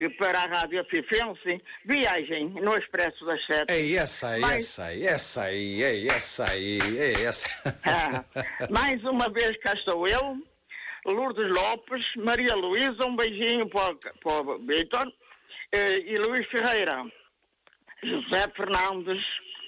e para a Rádio Fifense, viagem no Expresso das 7. É essa aí. Mais uma vez cá estou eu, Lourdes Lopes, Maria Luísa, um beijinho para o Vítor, e Luís Ferreira, José Fernandes,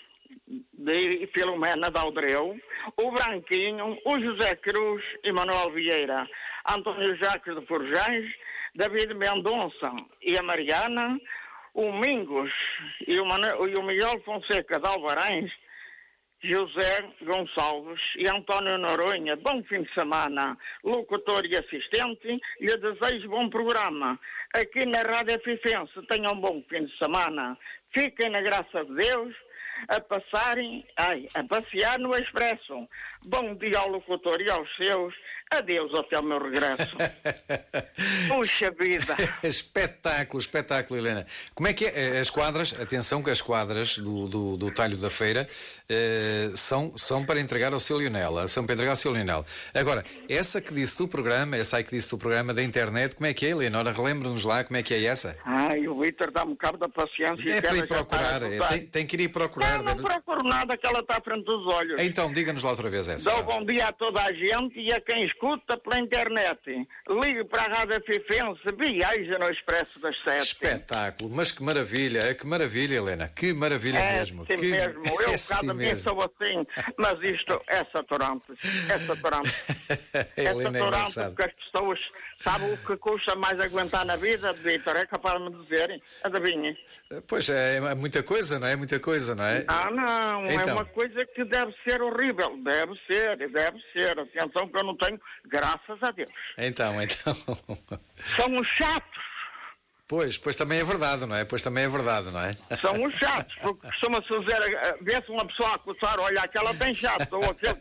de Filomena de Aldreu, o Branquinho, o José Cruz e Manuel Vieira, António Jacques de Forjães, David Mendonça e a Mariana, o Mingos e o Miguel Fonseca de Alvarães, José Gonçalves e António Noronha. Bom fim de semana, locutor e assistente, lhe desejo bom programa. Aqui na Rádio Fifense tenham um bom fim de semana. Fiquem na graça de Deus a passear no Expresso. Bom dia ao locutor e aos seus. Adeus até o meu regresso. Puxa vida. Espetáculo, Helena. Como é que é? As quadras, atenção que as quadras do talho da feira são para entregar ao seu Lionel. Agora, essa aí que disse do programa da internet, como é que é, Helena? Ora, relembra-nos lá como é que é essa. O Vítor dá-me cabo da paciência. É para ir procurar, tem que ir procurar. Não procuro nada que ela está à frente dos olhos. Então, diga-nos lá outra vez essa. Dou bom dia a toda a gente e a quem escuta pela internet. Ligue para a Rádio Fifense, viaja no Expresso das 7. Espetáculo, mas que maravilha, Helena, que maravilha mesmo. Sim mesmo, eu cada dia sou assim, mas isto é saturante. É saturante porque as pessoas sabem o que custa mais aguentar na vida, Vítor, é capaz de me dizerem, adivinhem. Pois é muita coisa, não é? Não, então. É uma coisa que deve ser horrível, deve ser, atenção que eu não tenho, graças a Deus. Então. São os chatos. Pois também é verdade, não é? São os chatos, porque costuma-se dizer, vê-se uma pessoa a coçar, olha, aquela tem chato, ou aquele...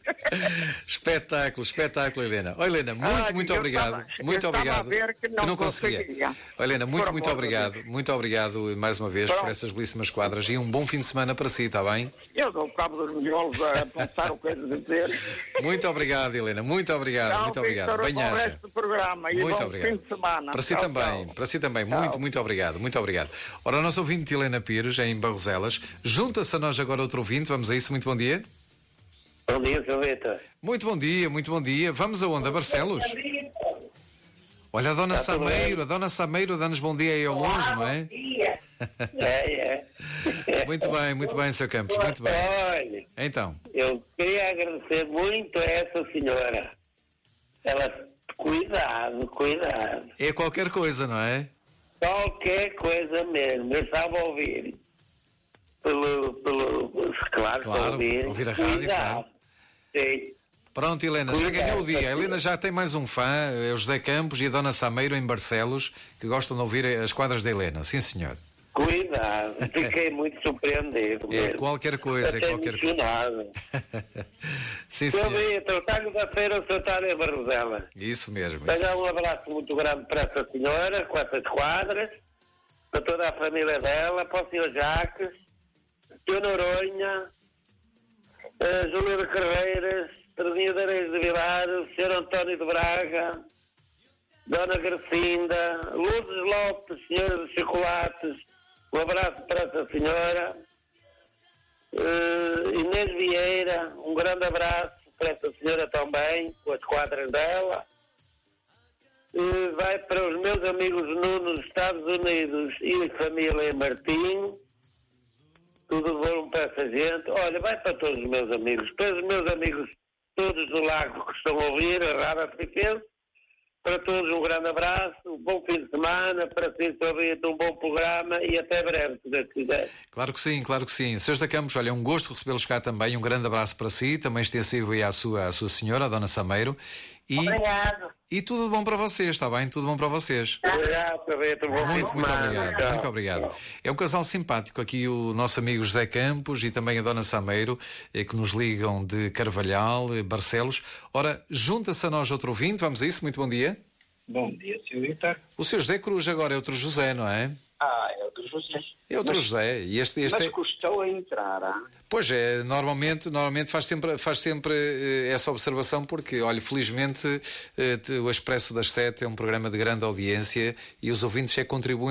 Espetáculo, Helena. Olha, Helena, muito obrigado. Muito obrigado. Que não conseguia. Olha, Helena, muito obrigado mais uma vez por essas belíssimas quadras e um bom fim de semana para si, está bem? Eu dou o cabo dos miolos a pensar o que é dizer. Muito obrigado, Helena, muito obrigado. Bom resto do programa e bom fim de semana. Para si também. Muito obrigado. Ora, a nossa ouvinte Helena Pires, em Barroselas, junta-se a nós agora outro ouvinte, vamos a isso, muito bom dia. Bom dia, Vitor. Muito bom dia. Vamos aonde? A Barcelos? Olha, a Dona Sameiro dá-nos bom dia aí ao longe, não é? Bom dia. É. Muito bem, Sr. Campos, muito bem. Olha, então, eu queria agradecer muito a essa senhora. Ela, cuidado. é qualquer coisa, não é? Qualquer coisa mesmo. Eu estava a ouvir claro, ouvir a rádio, claro. Sim. Pronto, Helena, já ganhou o dia. A Helena já tem mais um fã, é o José Campos e a Dona Sameiro em Barcelos, que gostam de ouvir as quadras da Helena. Sim, senhor. Cuidado, fiquei muito surpreendido. É qualquer coisa, emocionado. Sim, senhor. senhor. O talho da feira, o seu talho é Barrosela. Isso mesmo. Tenho um abraço muito grande para essa senhora, com essas quadras, para toda a família dela, para o senhor Jacques, o senhor Noronha, Júlio de Carreiras, Terezinha de Areias de Vilar, o senhor António de Braga, Dona Gracinda, Lourdes Lopes, senhora dos Chocolates, um abraço para essa senhora, Inês Vieira, um grande abraço para essa senhora também, com as quadras dela. Vai para os meus amigos nos Estados Unidos e a família Martim. Tudo bom para essa gente. Olha, vai para todos os meus amigos. Para os meus amigos todos do Lago que estão a ouvir, a Rádio Fifense. Para todos um grande abraço, um bom fim de semana, para si também um bom programa e até breve, se Deus quiser. Claro que sim. Sr. José Campos, olha, é um gosto recebê-los cá também, um grande abraço para si, também extensivo aí à sua senhora, a Dona Sameiro. Obrigado. E tudo de bom para vocês, está bem? Tudo bom para vocês. Muito obrigado. É um casal simpático aqui, o nosso amigo José Campos e também a Dona Sameiro, que nos ligam de Carvalhal, Barcelos. Ora, junta-se a nós outro ouvinte, vamos a isso, muito bom dia. Bom dia, Sr. Vítor. O Sr. José Cruz agora é outro José, não é? É o outro José. É outro José. E este Mas é... custou a entrar, ah? Pois é, normalmente faz sempre essa observação, porque, olha, felizmente o Expresso das 7 é um programa de grande audiência e os ouvintes contribuem